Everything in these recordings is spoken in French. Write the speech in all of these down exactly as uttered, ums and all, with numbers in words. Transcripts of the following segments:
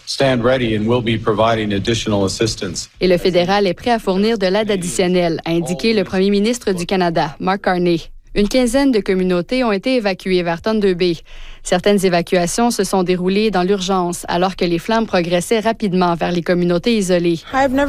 stand ready and will be providing additional assistance. Et le fédéral est prêt à fournir de l'aide additionnelle, a indiqué le premier ministre du Canada, Mark Carney. Une quinzaine de communautés ont été évacuées vers Thunder Bay. Certaines évacuations se sont déroulées dans l'urgence, alors que les flammes progressaient rapidement vers les communautés isolées.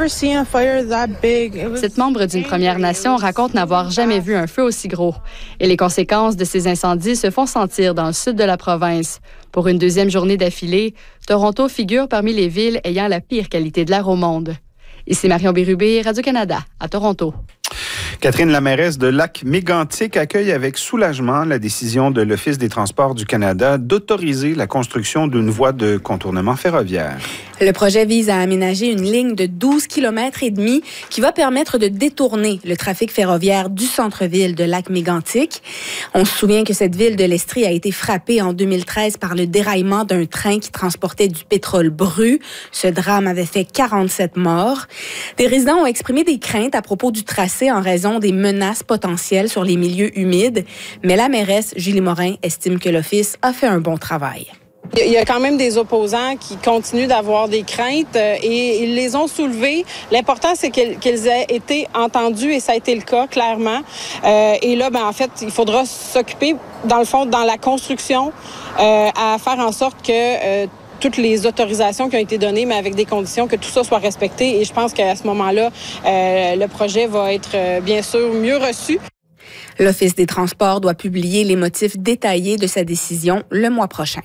Cette membre d'une Première Nation raconte n'avoir jamais vu un feu aussi gros. Et les conséquences de ces incendies se font sentir dans le sud de la province. Pour une deuxième journée d'affilée, Toronto figure parmi les villes ayant la pire qualité de l'air au monde. Ici Marion Bérubé, Radio-Canada, à Toronto. Catherine, la mairesse de Lac-Mégantic, accueille avec soulagement la décision de l'Office des transports du Canada d'autoriser la construction d'une voie de contournement ferroviaire. Le projet vise à aménager une ligne de douze kilomètres et demi qui va permettre de détourner le trafic ferroviaire du centre-ville de Lac-Mégantic. On se souvient que cette ville de l'Estrie a été frappée en deux mille treize par le déraillement d'un train qui transportait du pétrole brut. Ce drame avait fait quarante-sept morts. Des résidents ont exprimé des craintes à propos du tracé en raison des menaces potentielles sur les milieux humides. Mais la mairesse, Julie Morin, estime que l'Office a fait un bon travail. Il y a quand même des opposants qui continuent d'avoir des craintes et ils les ont soulevées. L'important, c'est qu'elles aient été entendues et ça a été le cas, clairement. Euh, et là, ben, en fait, il faudra s'occuper, dans le fond, dans la construction, euh, à faire en sorte que euh, toutes les autorisations qui ont été données, mais avec des conditions, que tout ça soit respecté. Et je pense qu'à ce moment-là, euh, le projet va être, euh, bien sûr, mieux reçu. L'Office des transports doit publier les motifs détaillés de sa décision le mois prochain.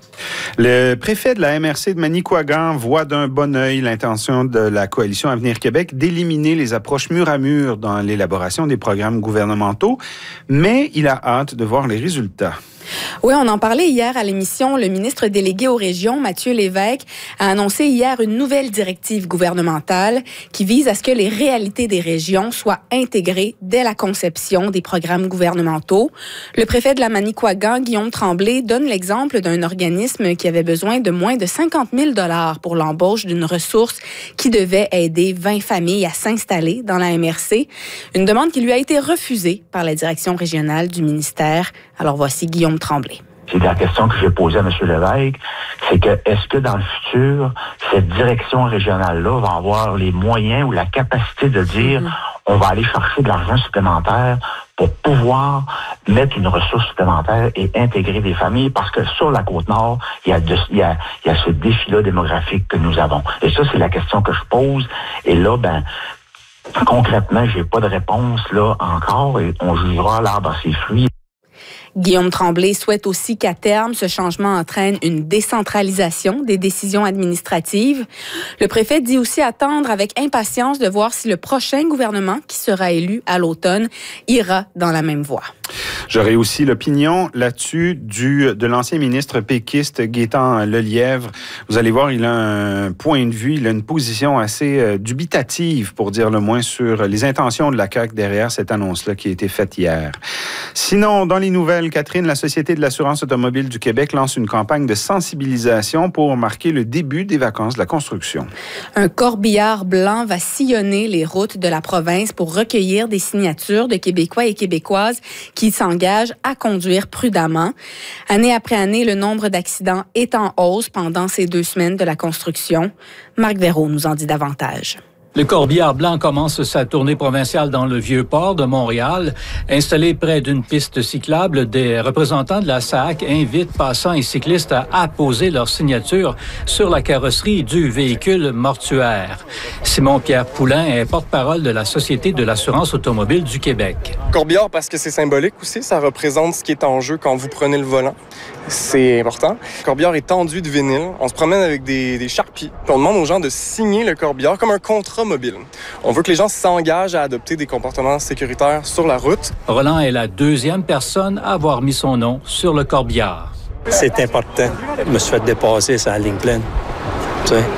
Le préfet de la M R C de Manicouagan voit d'un bon œil l'intention de la coalition Avenir Québec d'éliminer les approches mur à mur dans l'élaboration des programmes gouvernementaux, mais il a hâte de voir les résultats. Oui, on en parlait hier à l'émission. Le ministre délégué aux régions, Mathieu Lévesque, a annoncé hier une nouvelle directive gouvernementale qui vise à ce que les réalités des régions soient intégrées dès la conception des programmes gouvernementaux. Le préfet de la Manicouagan, Guillaume Tremblay, donne l'exemple d'un organisme qui avait besoin de moins de cinquante mille dollars pour l'embauche d'une ressource qui devait aider vingt familles à s'installer dans la M R C. Une demande qui lui a été refusée par la direction régionale du ministère. Alors voici Guillaume Tremblay. C'est la question que j'ai posée à M. Lévesque, c'est que est-ce que dans le futur, cette direction régionale-là va avoir les moyens ou la capacité de dire mmh. on va aller chercher de l'argent supplémentaire pour pouvoir mettre une ressource supplémentaire et intégrer des familles, parce que sur la Côte-Nord, il y a, de, il y a, il y a ce défi-là démographique que nous avons. Et ça, c'est la question que je pose. Et là, ben, concrètement, j'ai pas de réponse là encore et on jugera l'arbre à ses fruits. Guillaume Tremblay souhaite aussi qu'à terme, ce changement entraîne une décentralisation des décisions administratives. Le préfet dit aussi attendre avec impatience de voir si le prochain gouvernement qui sera élu à l'automne ira dans la même voie. J'aurais aussi l'opinion là-dessus du de l'ancien ministre péquiste Gaétan Lelièvre. Vous allez voir, il a un point de vue, il a une position assez euh, dubitative, pour dire le moins, sur les intentions de la C A Q derrière cette annonce-là qui a été faite hier. Sinon, dans les nouvelles, Catherine, la Société de l'assurance automobile du Québec lance une campagne de sensibilisation pour marquer le début des vacances de la construction. Un corbillard blanc va sillonner les routes de la province pour recueillir des signatures de Québécois et Québécoises qui s'engagent à conduire prudemment. Année après année, le nombre d'accidents est en hausse pendant ces deux semaines de la construction. Marc Verreau nous en dit davantage. Le corbillard blanc commence sa tournée provinciale dans le Vieux-Port de Montréal. Installé près d'une piste cyclable, des représentants de la S A C invitent passants et cyclistes à apposer leur signature sur la carrosserie du véhicule mortuaire. Simon-Pierre Poulain est porte-parole de la Société de l'assurance automobile du Québec. Corbillard parce que c'est symbolique aussi, ça représente ce qui est en jeu quand vous prenez le volant. C'est important. Le corbillard est tendu de vinyle. On se promène avec des, des charpies. Puis on demande aux gens de signer le corbillard comme un contrat mobile. On veut que les gens s'engagent à adopter des comportements sécuritaires sur la route. Roland est la deuxième personne à avoir mis son nom sur le corbillard. C'est important. Je me suis fait dépasser sur la ligne pleine. Tu sais?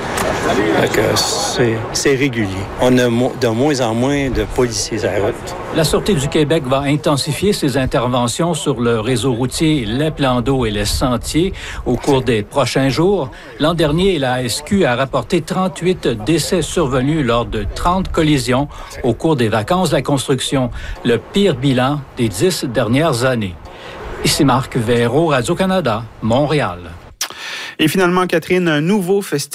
C'est, c'est régulier. On a mo- de moins en moins de policiers à la route. La Sûreté du Québec va intensifier ses interventions sur le réseau routier, les plans d'eau et les sentiers au cours des prochains jours. L'an dernier, la A S Q a rapporté trente-huit décès survenus lors de trente collisions au cours des vacances de la construction, le pire bilan des dix dernières années. Ici Marc Verreau, Radio-Canada, Montréal. Et finalement, Catherine, un nouveau festival